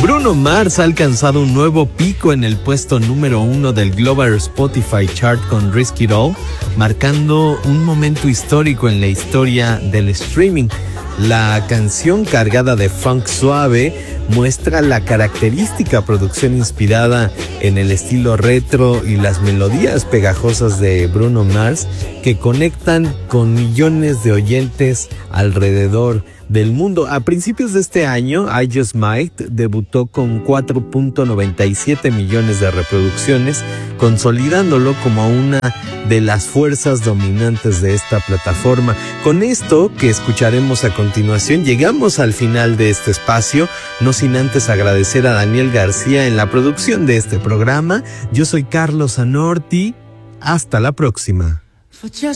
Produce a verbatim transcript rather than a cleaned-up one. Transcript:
Bruno Mars ha alcanzado un nuevo pico en el puesto número uno del Global Spotify Chart con Risk It All, marcando un momento histórico en la historia del streaming. La canción, cargada de funk suave, muestra la característica producción inspirada en el estilo retro y las melodías pegajosas de Bruno Mars, que conectan con millones de oyentes alrededor del mundo. A principios de este año, I Just Might debutó con cuatro punto noventa y siete millones de reproducciones, consolidándolo como una de las fuerzas dominantes de esta plataforma. Con esto que escucharemos a continuación, llegamos al final de este espacio, no sin antes agradecer a Daniel García en la producción de este programa. Yo soy Carlos Anorti. Hasta la próxima.